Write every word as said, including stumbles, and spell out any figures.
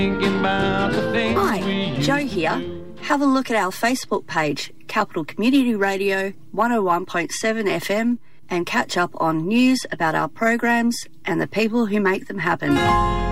Hi, Jo here. Have a look at our Facebook page, Capital Community Radio one oh one point seven F M, and catch up on news about our programs and the people who make them happen.